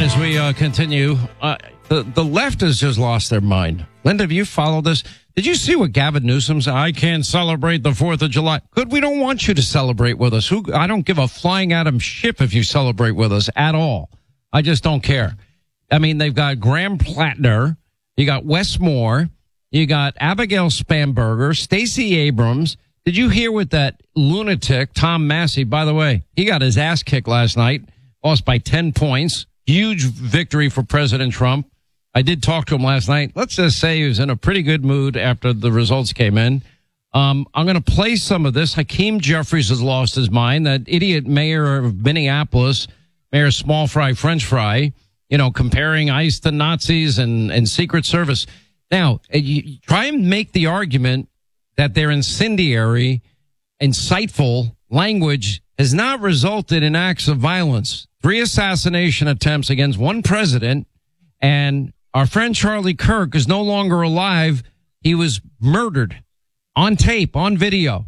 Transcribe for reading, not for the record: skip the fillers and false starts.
as we continue, the left has just lost their mind. Linda, have you followed this? Did you see what Gavin Newsom said? I can't celebrate the 4th of July. Good, we don't want you to celebrate with us. I don't give a flying atom shit if you celebrate with us at all. I just don't care. I mean, they've got Graham Plattner, you got Wes Moore, you got Abigail Spanberger, Stacey Abrams. Did you hear what that lunatic, Tom Massey, by the way, he got his ass kicked last night, lost by 10 points. Huge victory for President Trump. I did talk to him last night. Let's just say he was in a pretty good mood after the results came in. I'm going to play some of this. Hakeem Jeffries has lost his mind. That idiot mayor of Minneapolis, Mayor Small Fry French Fry, comparing ICE to Nazis and Secret Service. Now, you try and make the argument that their incendiary, insightful language has not resulted in acts of violence. 3 assassination attempts against one president, and our friend Charlie Kirk is no longer alive. He was murdered on tape, on video.